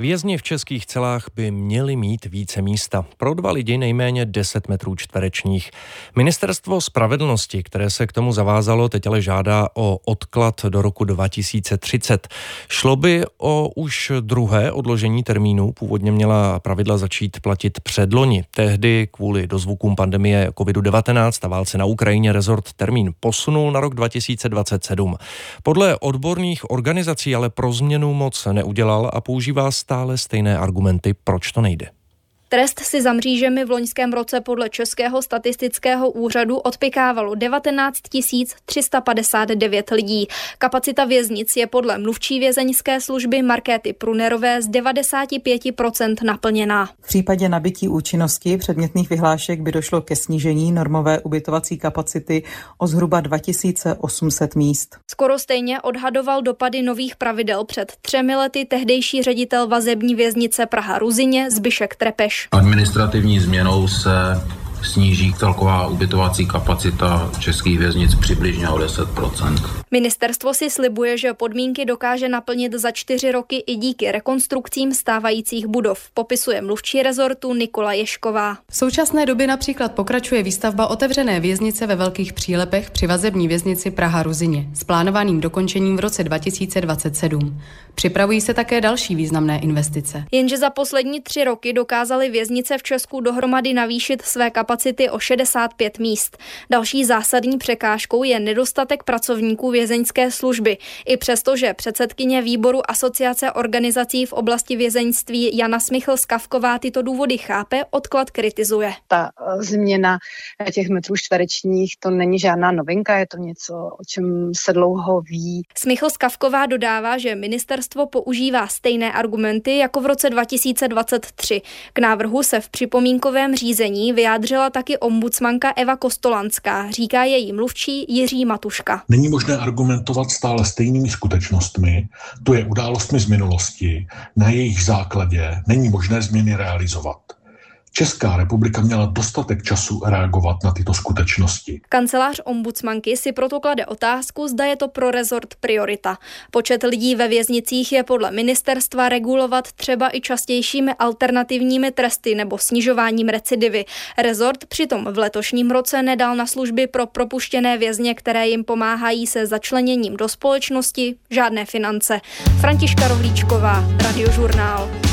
Vězni v českých celách by měli mít více místa. Pro 2 lidi nejméně 10 metrů čtverečních. Ministerstvo spravedlnosti, které se k tomu zavázalo, teď ale žádá o odklad do roku 2030. Šlo by o už druhé odložení termínu. Původně měla pravidla začít platit předloni. Tehdy kvůli dozvukům pandemie COVID-19 a válce na Ukrajině rezort termín posunul na rok 2027. Podle odborných organizací ale pro změnu moc neudělal a používá stále stejné argumenty, proč to nejde. Trest si za mřížemi v loňském roce podle Českého statistického úřadu odpykávalo 19 359 lidí. Kapacita věznic je podle mluvčí vězeňské služby Markéty Prunerové z 95% naplněná. V případě nabytí účinnosti předmětných vyhlášek by došlo ke snížení normové ubytovací kapacity o zhruba 2800 míst. Skoro stejně odhadoval dopady nových pravidel před 3 lety tehdejší ředitel vazební věznice Praha-Ruzyně Zbyšek Trepeš. Administrativní změnou se sníží celková ubytovací kapacita českých věznic přibližně o 10%. Ministerstvo si slibuje, že podmínky dokáže naplnit za 4 roky i díky rekonstrukcím stávajících budov, popisuje mluvčí rezortu Nikola Ješková. V současné době například pokračuje výstavba otevřené věznice ve Velkých Přílepech při vazební věznici Praha-Ruzyně s plánovaným dokončením v roce 2027. Připravují se také další významné investice. Jenže za poslední 3 roky dokázaly věznice v Česku dohromady navýšit své kapacity o 65 míst. Další zásadní překážkou je nedostatek pracovníků vězeňské služby. I přesto, že předsedkyně výboru Asociace organizací v oblasti vězeňství Jana Smichl-Skavková tyto důvody chápe, odklad kritizuje. Ta změna těch metrů čtverečních, to není žádná novinka, je to něco, o čem se dlouho ví. Smichl-Skavková dodává, že ministerstvo používá stejné argumenty jako v roce 2023. K návrhu se v připomínkovém řízení vyjádřila taky ombudsmanka Eva Kostolanská, říká její mluvčí Jiří Matuška. Není možné argumentovat stále stejnými skutečnostmi, to je událostmi z minulosti, na jejich základě není možné změny realizovat. Česká republika měla dostatek času reagovat na tyto skutečnosti. Kancelář ombudsmanky si proto klade otázku, zda je to pro rezort priorita. Počet lidí ve věznicích je podle ministerstva regulovat třeba i častějšími alternativními tresty nebo snižováním recidivy. Rezort přitom v letošním roce nedal na služby pro propuštěné vězně, které jim pomáhají se začleněním do společnosti, žádné finance. Františka Rohlíčková, Radiožurnál.